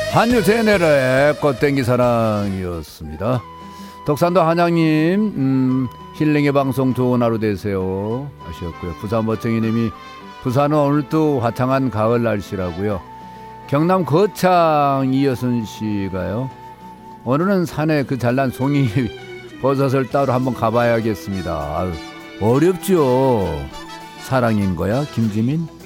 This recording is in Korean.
한유 제네러의 꽃땡기 사랑이었습니다. 덕산도 한양님 힐링의 방송 좋은 하루 되세요 하셨고요. 부산 멋쟁이님이 부산은 오늘도 화창한 가을 날씨라고요. 경남 거창 이여순 씨가요. 오늘은 산에 그 잘난 송이 버섯을 따로 한번 가봐야겠습니다. 아유, 어렵죠. 사랑인 거야 김지민.